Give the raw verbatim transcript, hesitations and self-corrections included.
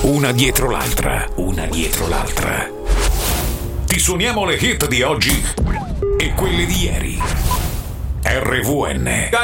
una dietro l'altra, una dietro l'altra. Ti suoniamo le hit di oggi e quelle di ieri. R V N